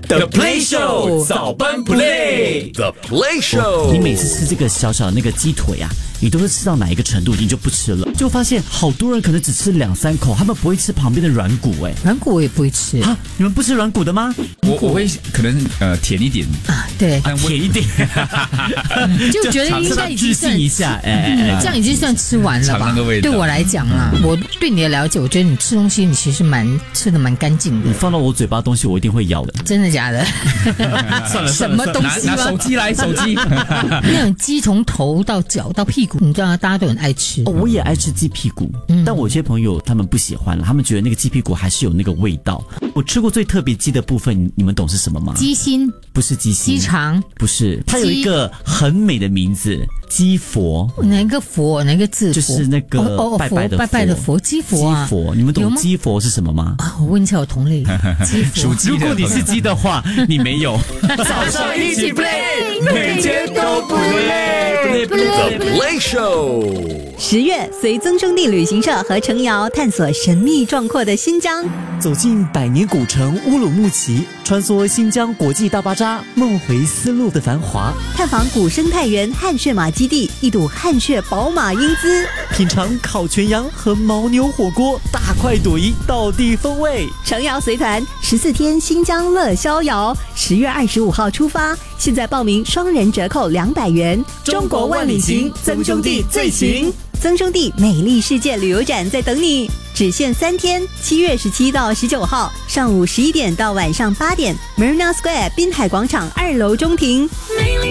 The Play Show 早班 Play The Play Show。 你每次吃这个小小的那个鸡腿啊，你都是吃到哪一个程度你就不吃了？就发现好多人可能只吃2-3口，他们不会吃旁边的软骨软骨我也不会吃啊！你们不吃软骨的吗？ 我会可能甜一点啊，对， 甜一点， 就觉得应该已经算一下， 这样已经算吃完了吧？对我来讲啊，我对你的了解，我觉得你吃东西你其实吃的蛮干净的。 你放到我嘴巴的东西，我一定会咬的。 真的假的？ 算了， 什么东西？ 拿手机来，手机。 那种鸡从头到脚到屁股，你知道大家都很爱吃。 我也爱吃鸡屁股，但我有些朋友他们不喜欢了，他们觉得那个鸡屁股还是有那个味道。我吃过最特别鸡的部分，你们懂是什么吗？ 鸡心？ 不是鸡心。 鸡肠？ 不是，它有一个很美的名字，鸡佛。 哪个佛？哪个字？ 就是那个拜拜的佛。 拜拜的佛，鸡佛啊。 鸡佛，你们懂鸡佛是什么吗？ 我问一下我同类，鸡佛。 如果你是鸡的话，你没有。 早上一起 play， 每天都不累。The Play Show。10 月，随曾兄弟旅行社和程瑶探索神秘壮阔的新疆， 走进百年古城乌鲁木齐，穿梭新疆国际大巴扎，梦回丝路的繁华， 探访古生态园汗血马基地，一睹汗血宝马英姿， 品尝烤全羊和牦牛火锅，大快朵颐，道地风味。 程瑶随团14天新疆乐逍遥，10月25号出发，现在报名双人折扣200元。 中国万里行，曾兄弟最行。 曾兄弟美丽世界旅游展在等你，只限3天，7月17到19号，上午11点到晚上8点 ，Marina Square 滨海广场2楼中庭。